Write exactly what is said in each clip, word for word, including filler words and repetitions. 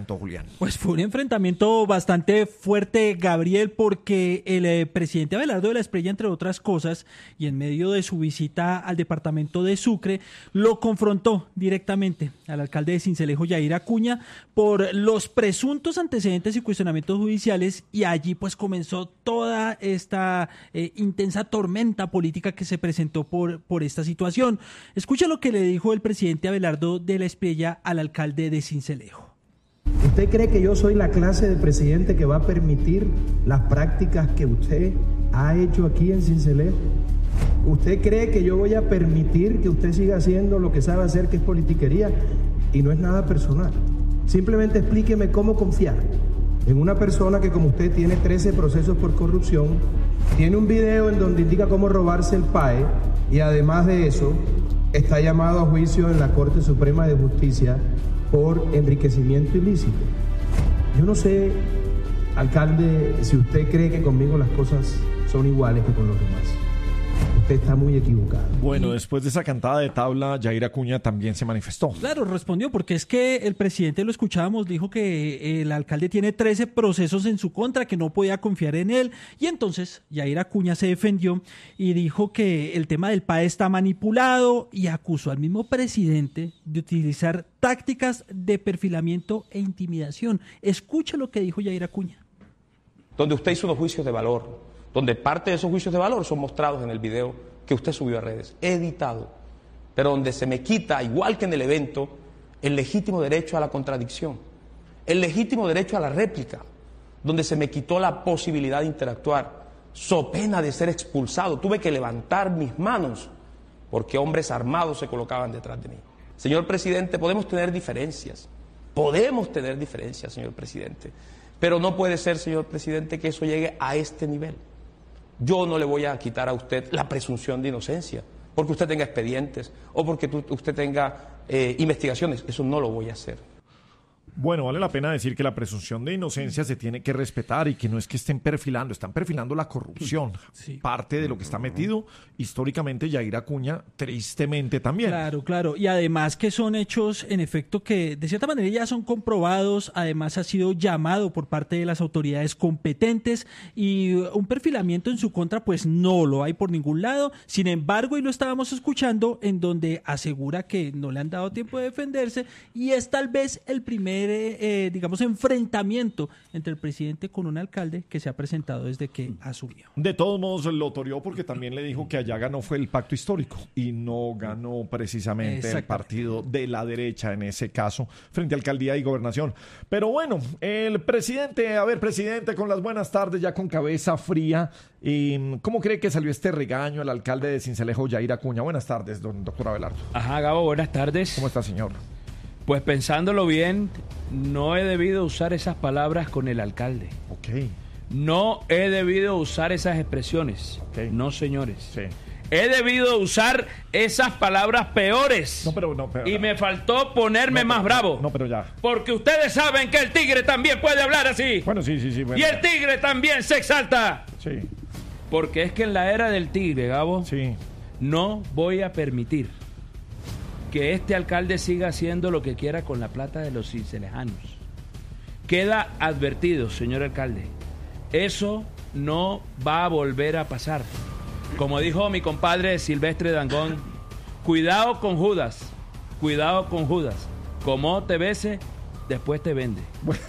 presentó, Julián? Pues fue un enfrentamiento bastante fuerte, Gabriel, porque el eh, presidente Abelardo de la Espriella, entre otras cosas, y en medio de su visita al departamento de Sucre, lo confrontó directamente al alcalde de Sincelejo, Yair Acuña, por los presuntos antecedentes y cuestionamientos judiciales, y allí pues comenzó toda esta eh, intensa tormenta política que se presentó por, por esta situación. Escucha lo que le dijo el presidente Abelardo de la Espriella al alcalde de Sincelejo. ¿Usted cree que yo soy la clase de presidente que va a permitir las prácticas que usted ha hecho aquí en Sincelejo? ¿Usted cree que yo voy a permitir que usted siga haciendo lo que sabe hacer, que es politiquería? Y no es nada personal. Simplemente explíqueme cómo confiar en una persona que, como usted, tiene trece procesos por corrupción, tiene un video en donde indica cómo robarse el P A E y además de eso está llamado a juicio en la Corte Suprema de Justicia por enriquecimiento ilícito. Yo no sé, alcalde, si usted cree que conmigo las cosas son iguales que con los demás. Usted está muy equivocado. Bueno, después de esa cantada de tabla, Yair Acuña también se manifestó. Claro, respondió, porque es que el presidente, lo escuchábamos, dijo que el alcalde tiene trece procesos en su contra, que no podía confiar en él, y entonces Yair Acuña se defendió y dijo que el tema del P A E está manipulado y acusó al mismo presidente de utilizar tácticas de perfilamiento e intimidación. Escucha lo que dijo Yair Acuña. Donde usted hizo unos juicios de valor, donde parte de esos juicios de valor son mostrados en el video que usted subió a redes, editado, pero donde se me quita, igual que en el evento, el legítimo derecho a la contradicción, el legítimo derecho a la réplica, donde se me quitó la posibilidad de interactuar, so pena de ser expulsado. Tuve que levantar mis manos porque hombres armados se colocaban detrás de mí. Señor presidente, podemos tener diferencias, podemos tener diferencias, señor presidente, pero no puede ser, señor presidente, que eso llegue a este nivel. Yo no le voy a quitar a usted la presunción de inocencia, porque usted tenga expedientes o porque tu, usted tenga eh, investigaciones. Eso no lo voy a hacer. Bueno, vale la pena decir que la presunción de inocencia se tiene que respetar y que no es que estén perfilando, están perfilando la corrupción. Sí. Parte de lo que está metido históricamente Yair Acuña, tristemente también. Claro, claro. Y además que son hechos, en efecto, que de cierta manera ya son comprobados. Además ha sido llamado por parte de las autoridades competentes y un perfilamiento en su contra pues no lo hay por ningún lado. Sin embargo, y lo estábamos escuchando, en donde asegura que no le han dado tiempo de defenderse y es tal vez el primer Eh, digamos, enfrentamiento entre el presidente con un alcalde que se ha presentado desde que asumió. De todos modos lo toreó porque también le dijo que allá ganó fue el pacto histórico y no ganó precisamente el partido de la derecha en ese caso frente a alcaldía y gobernación. Pero bueno, el presidente, a ver, presidente, con las buenas tardes, ya con cabeza fría, y ¿cómo cree que salió este regaño al alcalde de Sincelejo, Yair Acuña? Buenas tardes, don doctor Abelardo. Ajá, Gabo, buenas tardes. ¿Cómo está, señor? Pues pensándolo bien, no he debido usar esas palabras con el alcalde. Ok. No he debido usar esas expresiones. Okay. No, señores. Sí. He debido usar esas palabras peores. No, pero no, pero, y me faltó ponerme no, más pero, bravo. No, pero ya. Porque ustedes saben que el tigre también puede hablar así. Bueno, sí, sí, sí. Bueno, y el tigre también se exalta. Sí. Porque es que en la era del tigre, Gabo, sí. no voy a permitir que este alcalde siga haciendo lo que quiera con la plata de los cincelejanos. Queda advertido, señor alcalde, eso no va a volver a pasar. Como dijo mi compadre Silvestre Dangond, cuidado con Judas, cuidado con Judas, como te bese, después te vende.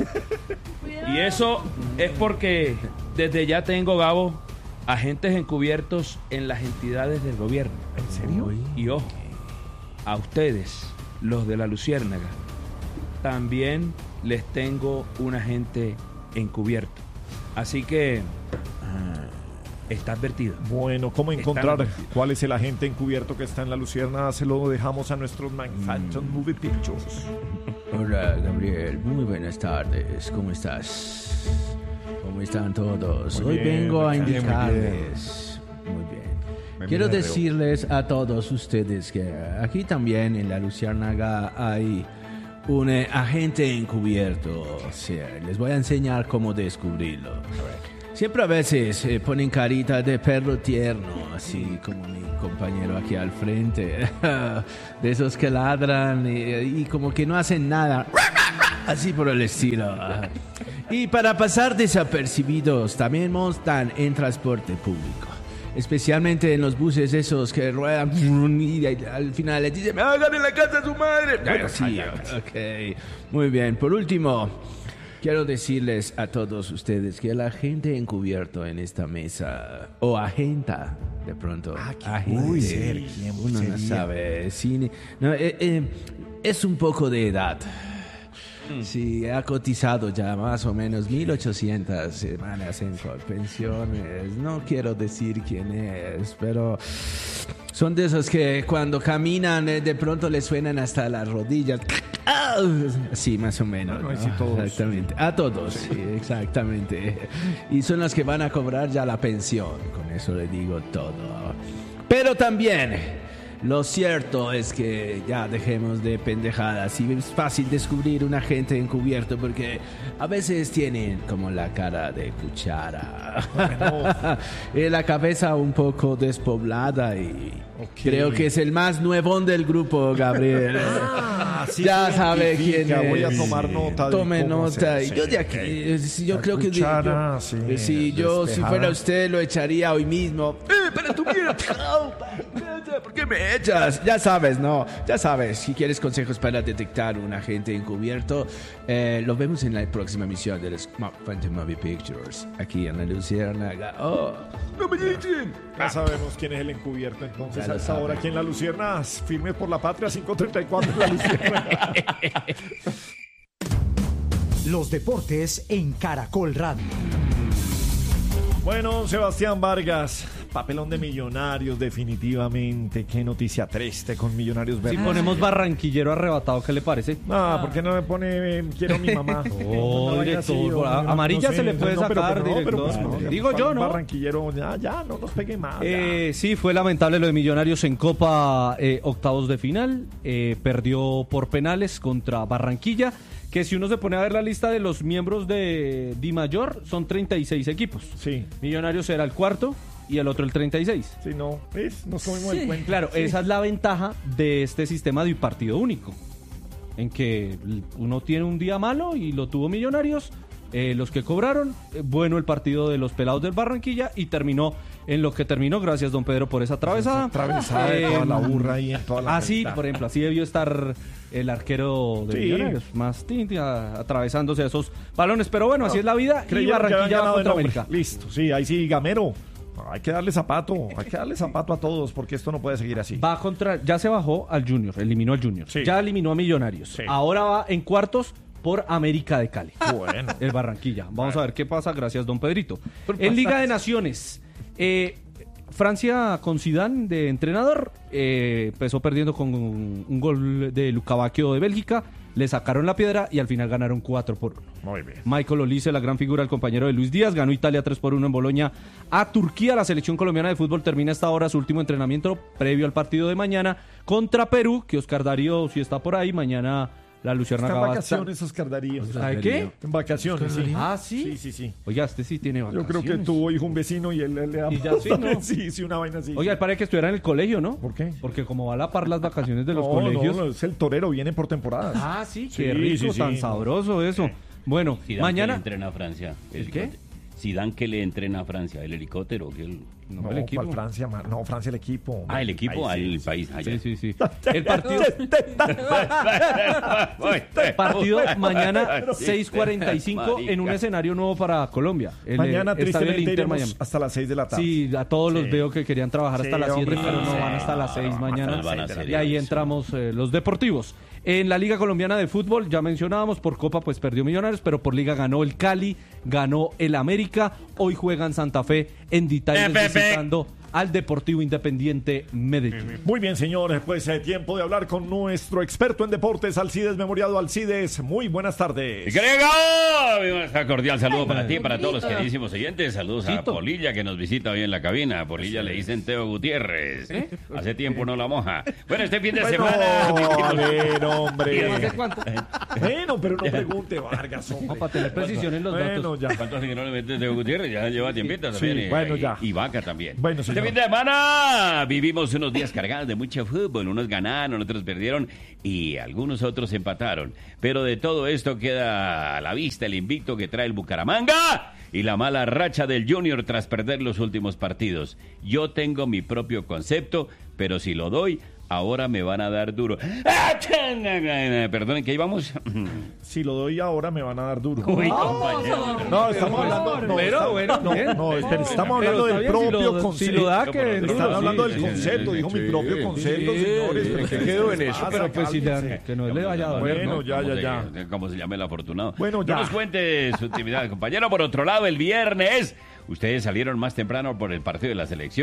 Y eso es porque desde ya tengo, Gabo, agentes encubiertos en las entidades del gobierno. ¿En serio? Y ojo, a ustedes, los de la Luciérnaga, también les tengo un agente encubierto. Así que está advertido. Bueno, ¿cómo encontrar cuál es el agente encubierto que está en la Luciérnaga? Se lo dejamos a nuestros Manhattan mm. Movie Pictures. Hola, Gabriel. Muy buenas tardes. ¿Cómo estás? ¿Cómo están todos? Muy Hoy bien, vengo a bien, indicarles. Muy bien. Muy bien. Me Quiero decirles a todos ustedes que aquí también en la Luciérnaga hay un eh, agente encubierto. O sea, les voy a enseñar cómo descubrirlo. Siempre a veces eh, ponen carita de perro tierno, así como mi compañero aquí al frente. De esos que ladran y, y como que no hacen nada. así por el estilo. Y para pasar desapercibidos, también montan en transporte público. Especialmente en los buses esos que ruedan y al final les dicen, ¡me hagan en la casa de su madre! Bueno, sí, ok. Muy bien. Por último, quiero decirles a todos ustedes que la gente encubierto en esta mesa, o agenta, de pronto, ah, agente, muy ser, ¿quién uno sería? no sabe, sí, no, eh, eh, es un poco de edad. Sí, ha cotizado ya más o menos mil ochocientas semanas en pensiones. No quiero decir quién es, pero son de esos que cuando caminan eh, de pronto les suenan hasta las rodillas. Sí, más o menos. Bueno, ¿no? sí, todos. Exactamente. A todos, sí, exactamente. Y son los que van a cobrar ya la pensión. Con eso le digo todo. Pero también, lo cierto es que ya dejemos de pendejadas y es fácil descubrir un agente encubierto porque a veces tienen como la cara de cuchara, bueno. Y la cabeza un poco despoblada y okay. Creo que es el más nuevón del grupo, Gabriel. Ah, sí, ya sabe quién es. Voy a tomar nota. Tome nota. Y yo de aquí, okay. yo la creo cuchara, que de, yo, sí, si yo si fuera usted lo echaría hoy mismo. ¡Eh, pero tú mira! ¿Por qué me echas? Ya sabes, ¿no? Ya sabes, si quieres consejos para detectar un agente encubierto, eh, lo vemos en la próxima emisión de los Phantom Movie Pictures, aquí en la Luciérnaga. ¡Oh! ¡No me echen! Ya sabemos quién es el encubierto, entonces a esta hora aquí en la Luciérnaga, firme por la patria, cinco treinta y cuatro en la Luciérnaga. Los deportes en Caracol Radio. Bueno, Sebastián Vargas, papelón de Millonarios, definitivamente. Qué noticia triste con Millonarios Verdes. Si ponemos barranquillero arrebatado, ¿qué le parece? Ah, ¿por qué no me pone quiero a mi mamá? Oh, no, director, así, o, amarilla no sé, se le puede no, sacar, pero, pero, director. No, pero, pues, no, digo yo, ¿no? Barranquillero, ya, ya, no nos pegue más. Eh, sí, fue lamentable lo de Millonarios en Copa eh, octavos de final. Eh, perdió por penales contra Barranquilla. Que si uno se pone a ver la lista de los miembros de Di Mayor, son treinta y seis equipos. Sí. Millonarios era el cuarto y el otro el treinta y seis. Sí, no, ¿ves? Nos comimos sí. el cuento. Claro, sí. Esa es la ventaja de este sistema de partido único. En que uno tiene un día malo y lo tuvo Millonarios, eh, los que cobraron, eh, bueno el partido de los pelados del Barranquilla y terminó en lo que terminó, gracias don Pedro por esa atravesada. Esa atravesada eh, de toda la burra ahí en toda la Así, ah, por ejemplo, así debió estar el arquero de sí. Millonarios, más tinti, atravesándose esos balones, pero bueno, así es la vida. Y Barranquilla va contra América. Listo, sí, ahí sí, Gamero. Hay que darle zapato, hay que darle zapato a todos porque esto no puede seguir así. Va contra, ya se bajó al Junior, eliminó al Junior, sí. Ya eliminó a Millonarios. Sí. Ahora va en cuartos por América de Cali. Bueno. El Barranquilla. Vamos bueno. a ver qué pasa, gracias don Pedrito. En Liga de Naciones, eh, Francia con Zidane de entrenador, eh, empezó perdiendo con un, un gol de Luka Bacchio de Bélgica, le sacaron la piedra y al final ganaron cuatro por uno. Muy bien. Michael Olise, la gran figura, el compañero de Luis Díaz, ganó Italia tres por uno en Boloña a Turquía. La selección colombiana de fútbol termina esta hora su último entrenamiento previo al partido de mañana contra Perú, que Oscar Darío, si está por ahí, mañana la Luciérnaga está en vacaciones, Oscar Darío. ¿Sabe qué? En vacaciones, sí. Ah, ¿sí? Sí, sí, sí. Oiga, este sí tiene vacaciones. Yo creo que tuvo hijo un vecino y él, él le da... Y ya sí, ¿no? sí, sí, una vaina así. Oiga, parece que estuviera en el colegio, ¿no? ¿Por qué? Porque como va a la par las vacaciones de los no, colegios... No, no, es el torero, viene por temporadas. Ah, sí, sí qué rico, sí, sí, tan sí. sabroso eso. Sí. Bueno, Zidane mañana... Que le entrena a Francia. ¿El, ¿El qué? Zidane que le entrena a Francia, el helicóptero. Que el... No, no el equipo. Francia, no, Francia el equipo. Ah, el equipo, Ay, sí, el sí, país. Allá. Sí, sí, sí. El partido... partido mañana seis cuarenta y cinco en un escenario nuevo para Colombia. El, mañana tristemente iremos hasta las seis de la tarde. Sí, a todos sí. los veo que querían trabajar hasta sí, las siete, pero no sí. van hasta las seis mañana. Las y ahí entramos eh, los deportivos. En la Liga Colombiana de Fútbol, ya mencionábamos, por Copa pues perdió Millonarios, pero por Liga ganó el Cali, ganó el América. Hoy juegan Santa Fe en Ditaires visitando al Deportivo Independiente Medellín. Muy bien, señores, pues es eh, tiempo de hablar con nuestro experto en deportes, Alcides Memoriado. Alcides, muy buenas tardes. ¡Grego! Cordial saludo para ti, para todos los queridísimos oyentes. Saludos a Polilla, que nos visita hoy en la cabina. Polilla le dicen Teo Gutiérrez. ¿Eh? Hace tiempo no la moja. Bueno, este fin de bueno, semana... A ver, hombre. ¿Hace cuánto? Bueno, pero no pregunte, Vargas, hombre. No, para tener precisión en los bueno, datos. Ya. ¿Cuántos años no le metes Teo Gutiérrez? Ya lleva tiempita también. Sí, y, bueno, ya. Y, y Vaca también. Bueno, señor. Este fin de semana vivimos unos días cargados de mucho fútbol. Unos ganaron, otros perdieron y algunos otros empataron. Pero de todo esto queda a la vista el invicto que trae el Bucaramanga y la mala racha del Junior tras perder los últimos partidos. Yo tengo mi propio concepto, pero si lo doy, ahora me van a dar duro. Perdonen, ¿qué íbamos? Si lo doy ahora me van a dar duro. Uy, compañero. No, estamos hablando, no, Pero, está- bueno, no, bien. no, espera, estamos Pero hablando está del bien, si propio lo- concepto. si lo da, que Están duro, hablando sí, del sí, concepto, sí, dijo mi sí, propio sí, concepto, sí, señores. sí, ¿Pero sí, qué quedó en les eso, pasa? pero pues si le- Cálmense. que no le vaya a doler, Bueno, ¿no? ya, ya, ¿Cómo ya. se- ¿Cómo se llama el afortunado? Bueno, ya. No nos cuente su actividad, compañero. Por otro lado, el viernes, ustedes salieron más temprano por el partido de la selección.